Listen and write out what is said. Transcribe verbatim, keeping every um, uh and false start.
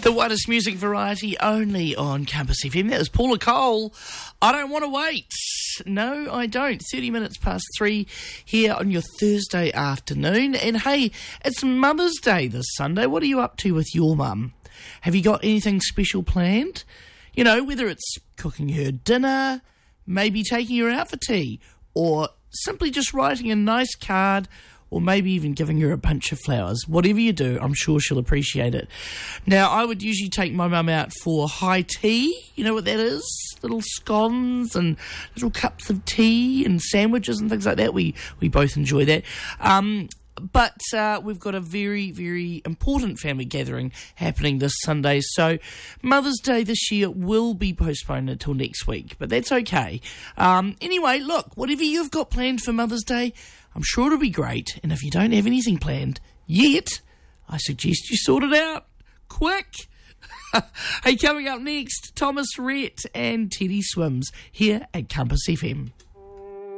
The widest music variety only on Campus F M. That was Paula Cole. I don't want to wait. No, I don't. thirty minutes past three here on your Thursday afternoon. And hey, it's Mother's Day this Sunday. What are you up to with your mum? Have you got anything special planned? You know, whether it's cooking her dinner, maybe taking her out for tea, or simply just writing a nice card, or maybe even giving her a bunch of flowers. Whatever you do, I'm sure she'll appreciate it. Now, I would usually take my mum out for high tea. You know what that is? Little scones and little cups of tea and sandwiches and things like that. We we both enjoy that. Um, but uh, we've got a very, very important family gathering happening this Sunday. So Mother's Day this year will be postponed until next week, but that's okay. Um, anyway, look, whatever you've got planned for Mother's Day, I'm sure it'll be great, and if you don't have anything planned yet, I suggest you sort it out quick. Hey, coming up next, Thomas Rhett and Teddy Swims here at Campus F M.